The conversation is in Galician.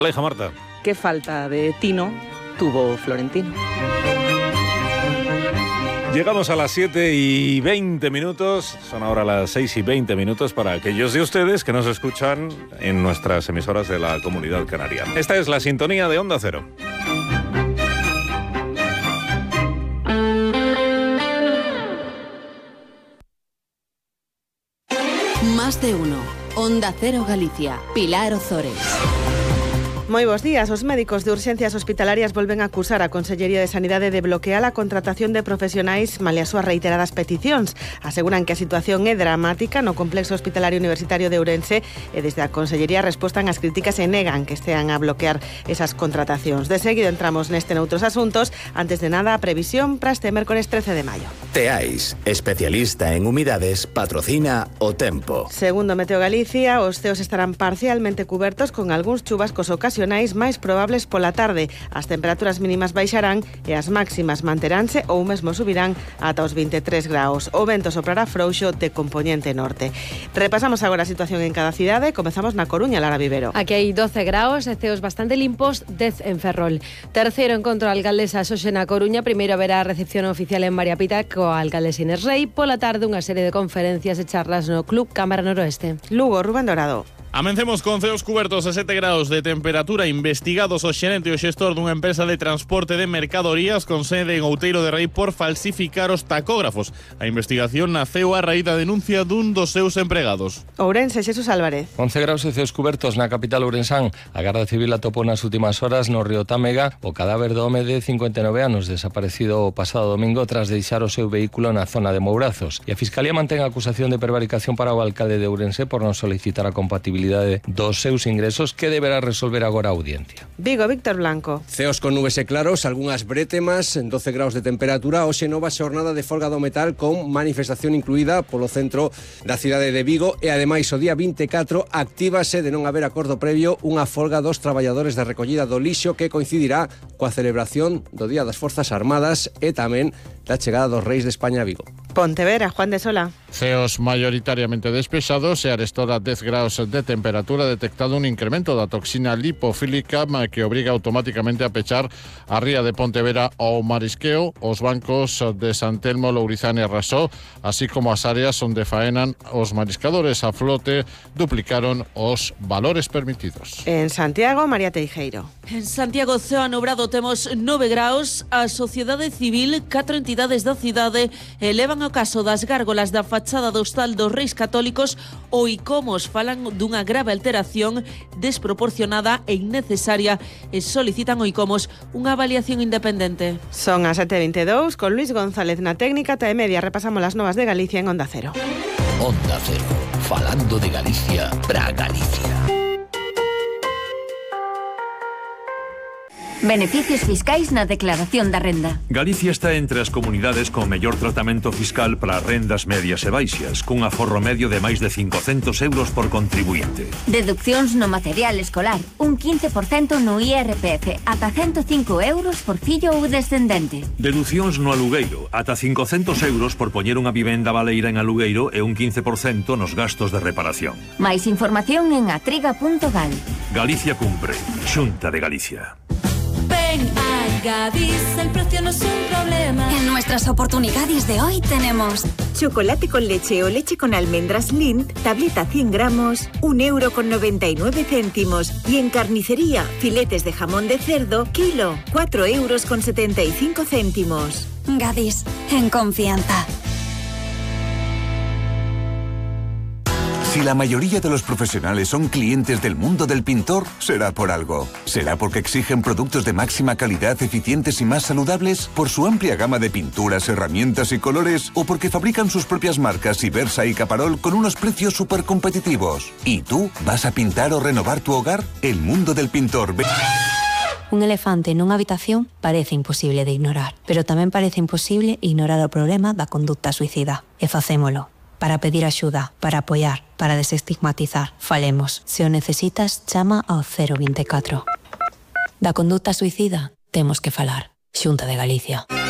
Aleja, Marta. Qué falta de tino tuvo Florentino. Llegamos a las 7:20, son ahora las 6:20 para aquellos de ustedes que nos escuchan en nuestras emisoras de la Comunidad Canaria. Esta es la sintonía de Onda Cero. Más de uno. Onda Cero Galicia. Pilar Ozores. Moi bos días. Os médicos de urxencias hospitalarias volven a acusar a Consellería de Sanidade de bloquear a contratación de profesionais malia as súas reiteradas peticións. Aseguran que a situación é dramática no complexo hospitalario universitario de Ourense e desde a Consellería respostan ás críticas e negan que estean a bloquear esas contratacións. De seguido entramos neste noutros asuntos. Antes de nada, a previsión para este mércores 13 de maio. Teais, especialista en humidades, patrocina o tempo. Segundo Meteo Galicia, os ceos estarán parcialmente cubertos con algúns chubascos ocasionais máis probables pola tarde. As temperaturas mínimas baixarán e as máximas manteránse ou mesmo subirán ata os 23 graus. O vento soprará frouxo de compoñente norte. Repasamos agora a situación en cada cidade. Comezamos na Coruña, Lara Vivero. Aquí hai 12 graus e ceos bastante limpos, 10 en Ferrol. Terceiro encontro alcaldesa hoxe na Coruña. Primeiro haberá a recepción oficial en María Pita coa alcaldesa Inés Rei. Pola tarde unha serie de conferencias e charlas no Club Cámara Noroeste. Lugo, Rubén Dorado. Amencemos con ceos cubertos a 7 graus de temperatura. Investigados o xerente e o xestor dunha empresa de transporte de mercadorías con sede en Outeiro de Rei por falsificar os tacógrafos. A investigación naceu a raíz da denuncia dun dos seus empregados. Ourense, Xesús Álvarez. 11 graus e ceos cubertos na capital ourensán. A Garda Civil atopou nas últimas horas no río Támega o cadáver do home de 59 anos desaparecido o pasado domingo tras deixar o seu vehículo na zona de Mourazos. E a Fiscalía mantén a acusación de prevaricación para o alcalde de Ourense por non solicitar a compatibilidade dos seus ingresos que deberá resolver agora a audiencia. Vigo, Víctor Blanco. Ceos con nubes e claros, algunhas brétemas, 12 graus de temperatura. Hoxe nova xornada de folga do metal con manifestación incluída polo centro da cidade de Vigo e ademais o día 24 actívase, de non haber acordo previo, unha folga dos traballadores de recollida do lixo que coincidirá coa celebración do Día das Forzas Armadas e tamén da chegada dos Reis de España a Vigo. Pontevedra, Juan de Sola. Ceos maioritariamente despexados e arestora 10 graus de temperatura, detectado un incremento da toxina lipofílica que obriga automáticamente a pechar a ría de Pontevedra ao marisqueo, os bancos de San Telmo, Lourizán e Rasó, así como as áreas onde faenan os mariscadores a flote, duplicaron os valores permitidos. En Santiago, María Teijeiro. En Santiago, ceo anubrado, temos 9 graus. A sociedade civil, 4 entidades da cidade elevan o caso das gárgolas da fachada do Hostal dos Reis Católicos. O ICOMOS falan dunha grave alteración desproporcionada e innecesaria e solicitan o ICOMOS unha avaliación independente. Son as 7:22 con Luis González na técnica e media. Repasamos las novas de Galicia en Onda Cero. Onda Cero, falando de Galicia para Galicia. Beneficios fiscais na declaración da renda. Galicia está entre as comunidades con mellor tratamento fiscal para rendas medias e baixas, cun aforro medio de máis de 500 euros por contribuinte. Deduccións no material escolar, un 15% no IRPF, ata 105 euros por fillo ou descendente. Deducións no alugueiro, ata 500 euros por poñer unha vivenda baleira en alugueiro e un 15% nos gastos de reparación. Máis información en atriga.gal. Galicia cumpre. Xunta de Galicia. Ven a Gadis, el precio no es un problema. En nuestras oportunidades de hoy tenemos chocolate con leche o leche con almendras Lindt, tableta 100 gramos, 1,99 €. Y en carnicería, filetes de jamón de cerdo, kilo, 4,75 €. Gadis, en confianza. Si la mayoría de los profesionales son clientes del mundo del pintor, será por algo. ¿Será porque exigen productos de máxima calidad, eficientes y más saludables? ¿Por su amplia gama de pinturas, herramientas y colores? ¿O porque fabrican sus propias marcas Ibersa y Caparol con unos precios súper competitivos? ¿Y tú vas a pintar o renovar tu hogar? El mundo del pintor. Un elefante nunha habitación parece imposible de ignorar, pero tamén parece imposible ignorar o problema da conducta suicida. E facémolo. Para pedir axuda, para apoiar, para desestigmatizar. Falemos. Se o necesitas, chama ao 024. Da conduta suicida, temos que falar. Xunta de Galicia.